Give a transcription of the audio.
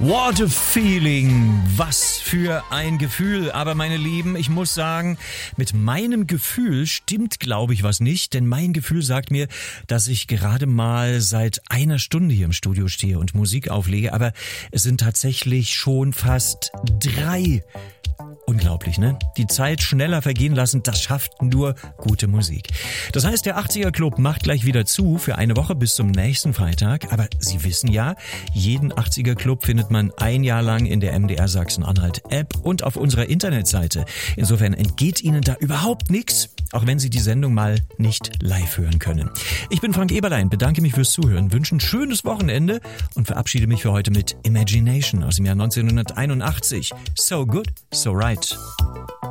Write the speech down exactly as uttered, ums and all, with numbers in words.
What a feeling, was für ein Gefühl. Aber meine Lieben, ich muss sagen, mit meinem Gefühl stimmt, glaube ich, was nicht. Denn mein Gefühl sagt mir, dass ich gerade mal seit einer Stunde hier im Studio stehe und Musik auflege. Aber es sind tatsächlich schon fast drei. Unglaublich, ne? Die Zeit schneller vergehen lassen, das schafft nur gute Musik. Das heißt, der achtziger Club macht gleich wieder zu für eine Woche bis zum nächsten Freitag. Aber Sie wissen ja, jeden achtziger Club findet man ein Jahr lang in der M D R Sachsen-Anhalt App und auf unserer Internetseite. Insofern entgeht Ihnen da überhaupt nichts, auch wenn Sie die Sendung mal nicht live hören können. Ich bin Frank Eberlein, bedanke mich fürs Zuhören, wünsche ein schönes Wochenende und verabschiede mich für heute mit Imagination aus dem Jahr neunzehnhunderteinundachtzig. So good, so right.